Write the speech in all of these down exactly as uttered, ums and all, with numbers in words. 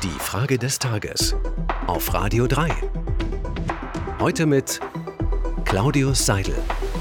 Die Frage des Tages auf Radio drei. Heute mit Claudius Seidel.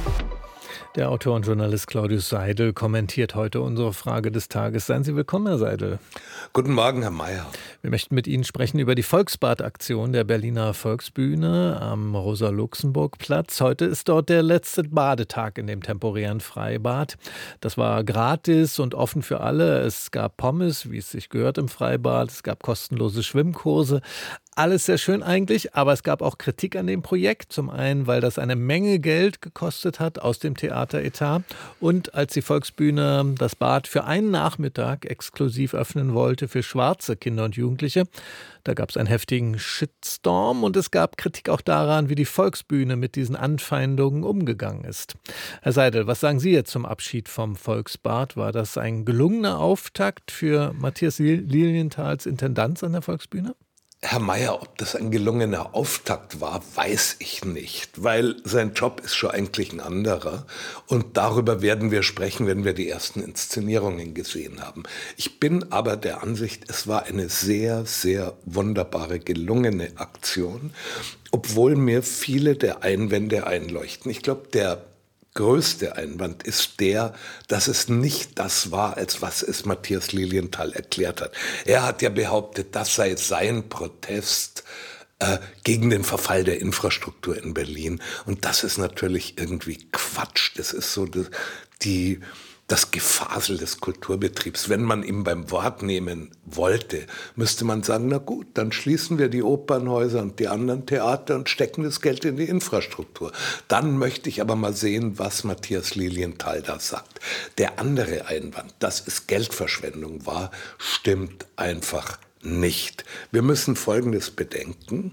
Der Autor und Journalist Claudius Seidel kommentiert heute unsere Frage des Tages. Seien Sie willkommen, Herr Seidel. Guten Morgen, Herr Mayer. Wir möchten mit Ihnen sprechen über die Volksbad-Aktion der Berliner Volksbühne am Rosa-Luxemburg-Platz. Heute ist dort der letzte Badetag in dem temporären Freibad. Das war gratis und offen für alle. Es gab Pommes, wie es sich gehört im Freibad. Es gab kostenlose Schwimmkurse. Alles sehr schön eigentlich, aber es gab auch Kritik an dem Projekt. Zum einen, weil das eine Menge Geld gekostet hat aus dem Theateretat. Und als die Volksbühne das Bad für einen Nachmittag exklusiv öffnen wollte für schwarze Kinder und Jugendliche, da gab es einen heftigen Shitstorm und es gab Kritik auch daran, wie die Volksbühne mit diesen Anfeindungen umgegangen ist. Herr Seidel, was sagen Sie jetzt zum Abschied vom Volksbad? War das ein gelungener Auftakt für Matthias Lilienthals Intendanz an der Volksbühne? Herr Mayer, ob das ein gelungener Auftakt war, weiß ich nicht, weil sein Job ist schon eigentlich ein anderer und darüber werden wir sprechen, wenn wir die ersten Inszenierungen gesehen haben. Ich bin aber der Ansicht, es war eine sehr, sehr wunderbare, gelungene Aktion, obwohl mir viele der Einwände einleuchten. Ich glaube, der größte Einwand ist der, dass es nicht das war, als was es Matthias Lilienthal erklärt hat. Er hat ja behauptet, das sei sein Protest äh, gegen den Verfall der Infrastruktur in Berlin. Und das ist natürlich irgendwie Quatsch. Das ist so die, die das Gefasel des Kulturbetriebs. Wenn man ihm beim Wort nehmen wollte, müsste man sagen, na gut, dann schließen wir die Opernhäuser und die anderen Theater und stecken das Geld in die Infrastruktur. Dann möchte ich aber mal sehen, was Matthias Lilienthal da sagt. Der andere Einwand, dass es Geldverschwendung war, stimmt einfach nicht. Wir müssen Folgendes bedenken.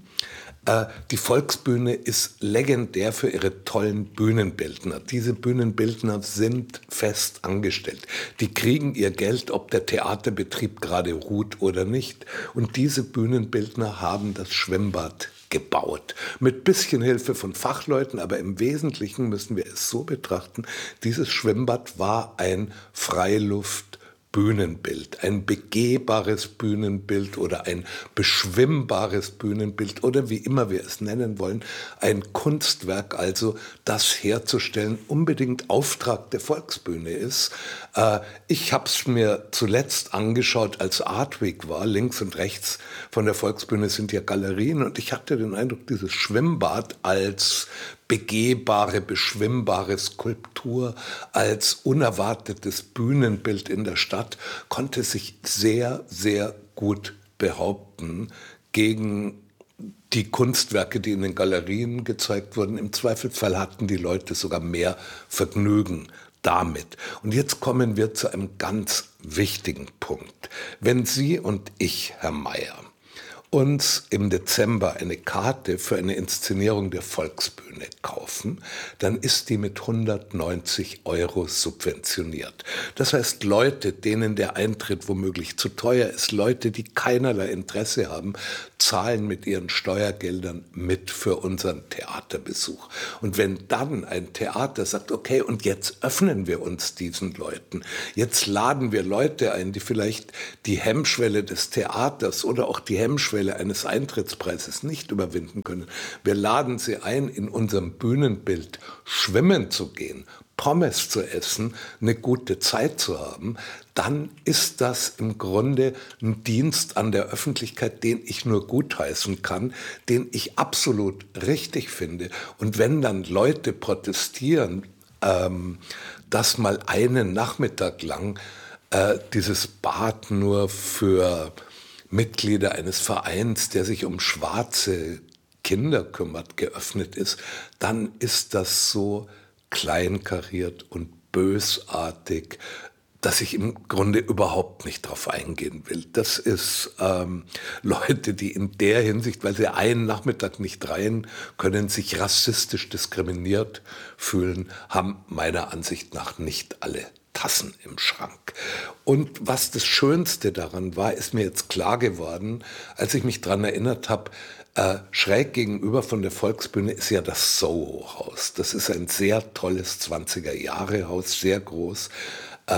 Die Volksbühne ist legendär für ihre tollen Bühnenbildner. Diese Bühnenbildner sind fest angestellt. Die kriegen ihr Geld, ob der Theaterbetrieb gerade ruht oder nicht. Und diese Bühnenbildner haben das Schwimmbad gebaut. Mit bisschen Hilfe von Fachleuten, aber im Wesentlichen müssen wir es so betrachten, dieses Schwimmbad war ein Freiluft- Bühnenbild, ein begehbares Bühnenbild oder ein beschwimmbares Bühnenbild oder wie immer wir es nennen wollen, ein Kunstwerk also, das herzustellen unbedingt Auftrag der Volksbühne ist. Äh, ich habe es mir zuletzt angeschaut, als Art Week war, links und rechts von der Volksbühne sind ja Galerien und ich hatte den Eindruck, dieses Schwimmbad als begehbare, beschwimmbare Skulptur, als unerwartetes Bühnenbild in der Stadt, konnte sich sehr, sehr gut behaupten gegen die Kunstwerke, die in den Galerien gezeigt wurden. Im Zweifelsfall hatten die Leute sogar mehr Vergnügen damit. Und jetzt kommen wir zu einem ganz wichtigen Punkt. Wenn Sie und ich, Herr Mayer, uns im Dezember eine Karte für eine Inszenierung der Volksbühne kaufen, dann ist die mit hundertneunzig Euro subventioniert. Das heißt, Leute, denen der Eintritt womöglich zu teuer ist, Leute, die keinerlei Interesse haben, zahlen mit ihren Steuergeldern mit für unseren Theaterbesuch. Und wenn dann ein Theater sagt, okay, und jetzt öffnen wir uns diesen Leuten, jetzt laden wir Leute ein, die vielleicht die Hemmschwelle des Theaters oder auch die Hemmschwelle eines Eintrittspreises nicht überwinden können. Wir laden sie ein, in unserem Bühnenbild schwimmen zu gehen, Pommes zu essen, eine gute Zeit zu haben, dann ist das im Grunde ein Dienst an der Öffentlichkeit, den ich nur gutheißen kann, den ich absolut richtig finde. Und wenn dann Leute protestieren, ähm, dass mal einen Nachmittag lang äh, dieses Bad nur für Mitglieder eines Vereins, der sich um schwarze Kinder kümmert, geöffnet ist, dann ist das so kleinkariert und bösartig, dass ich im Grunde überhaupt nicht drauf eingehen will. Das ist ähm, Leute, die in der Hinsicht, weil sie einen Nachmittag nicht rein können, sich rassistisch diskriminiert fühlen, haben meiner Ansicht nach nicht alle Tassen im Schrank. Und was das Schönste daran war, ist mir jetzt klar geworden, als ich mich daran erinnert habe, äh, schräg gegenüber von der Volksbühne ist ja das Soho-Haus. Das ist ein sehr tolles zwanziger Jahre Haus, sehr groß. Äh,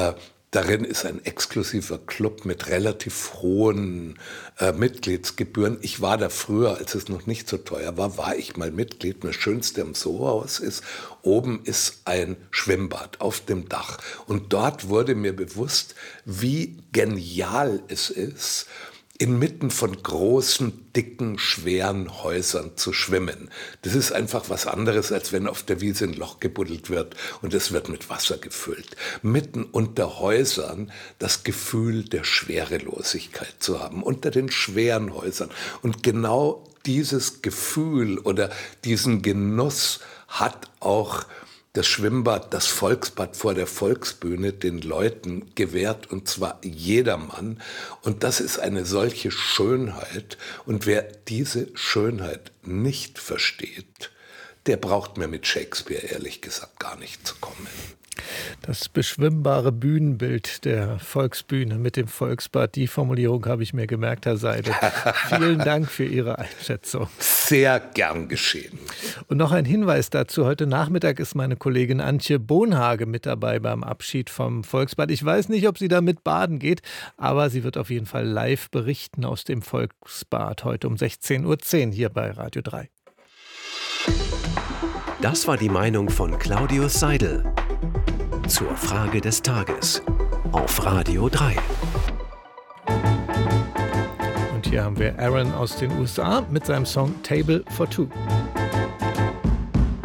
Darin ist ein exklusiver Club mit relativ hohen äh, Mitgliedsgebühren. Ich war da früher, als es noch nicht so teuer war, war ich mal Mitglied. Das Schönste am Soho-Haus ist, oben ist ein Schwimmbad auf dem Dach. Und dort wurde mir bewusst, wie genial es ist, inmitten von großen, dicken, schweren Häusern zu schwimmen. Das ist einfach was anderes, als wenn auf der Wiese ein Loch gebuddelt wird und es wird mit Wasser gefüllt. Mitten unter Häusern das Gefühl der Schwerelosigkeit zu haben, unter den schweren Häusern. Und genau dieses Gefühl oder diesen Genuss hat auch das Schwimmbad, das Volksbad vor der Volksbühne den Leuten gewährt, und zwar jedermann. Und das ist eine solche Schönheit. Und wer diese Schönheit nicht versteht, der braucht mir mit Shakespeare ehrlich gesagt gar nicht zu kommen. Das beschwimmbare Bühnenbild der Volksbühne mit dem Volksbad, die Formulierung habe ich mir gemerkt, Herr Seidel. Vielen Dank für Ihre Einschätzung. Sehr gern geschehen. Und noch ein Hinweis dazu. Heute Nachmittag ist meine Kollegin Antje Bohnhage mit dabei beim Abschied vom Volksbad. Ich weiß nicht, ob sie da mit baden geht, aber sie wird auf jeden Fall live berichten aus dem Volksbad heute um sechzehn Uhr zehn hier bei Radio drei. Das war die Meinung von Claudius Seidel zur Frage des Tages auf Radio drei. Und hier haben wir Aaron aus den U S A mit seinem Song Table for Two.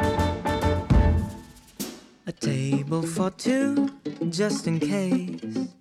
A table for two, just in case.